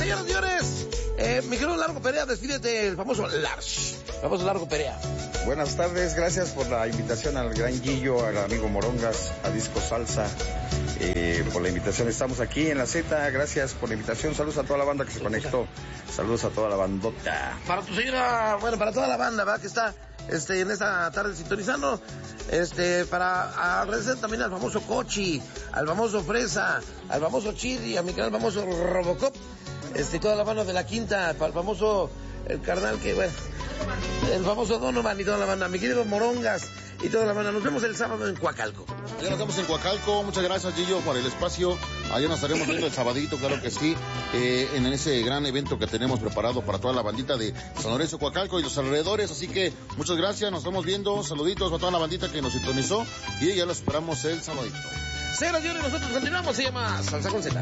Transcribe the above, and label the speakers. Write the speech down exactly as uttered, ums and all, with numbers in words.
Speaker 1: Señoras y señores, eh, mi querido Largo Perea, despídete, el famoso Large, el famoso Largo Perea.
Speaker 2: Buenas tardes, gracias por la invitación al gran Gillo, al amigo Morongas, a Disco Salsa, eh, por la invitación. Estamos aquí en la Z, gracias por la invitación. Saludos a toda la banda que se conectó, saludos a toda la bandota.
Speaker 1: Para tu señora, bueno, para toda la banda, ¿verdad? Que está este, en esta tarde sintonizando. Este, para agradecer también al famoso Cochi, al famoso Fresa, al famoso Chidi, a mi canal famoso Robocop, este, toda la mano de la quinta, para el famoso, el carnal que, bueno, el famoso Donovan y toda la banda, mi querido Morongas y toda la banda. Nos vemos el sábado en Coacalco.
Speaker 3: Ya nos vemos en Coacalco. Muchas gracias, Gillo, por el espacio. Allá nos estaremos viendo el sabadito, claro que sí, eh, en ese gran evento que tenemos preparado para toda la bandita de San Lorenzo, Coacalco y los alrededores. Así que muchas gracias, nos estamos viendo. Saluditos a toda la bandita que nos sintonizó y ya lo esperamos el sabadito.
Speaker 1: Señoras y señores, nosotros continuamos. Se llama Salsa con Z.